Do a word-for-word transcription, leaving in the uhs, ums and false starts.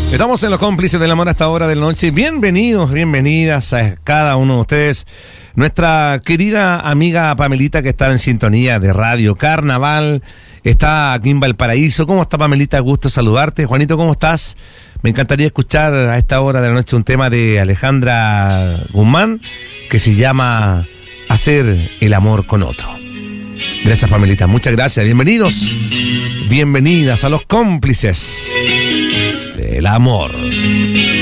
Estamos en los cómplices del amor a esta hora de la noche. Bienvenidos, bienvenidas a cada uno de ustedes. Nuestra querida amiga Pamelita, que está en sintonía de Radio Carnaval, está aquí en Valparaíso. ¿Cómo está, Pamelita? Gusto saludarte. Juanito, ¿cómo estás? Me encantaría escuchar a esta hora de la noche un tema de Alejandra Guzmán que se llama Hacer el amor con otro. Gracias, Pamelita. Muchas gracias. Bienvenidos. Bienvenidas a los cómplices del amor.